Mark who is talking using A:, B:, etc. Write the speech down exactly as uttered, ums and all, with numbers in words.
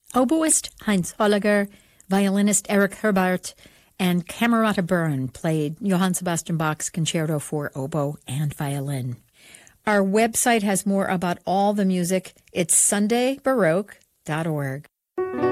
A: Oboist Heinz Holliger, violinist Erich Herbart, and Camerata Byrne played Johann Sebastian Bach's Concerto for Oboe and Violin. Our website has more about all the music. It's sunday baroque dot org.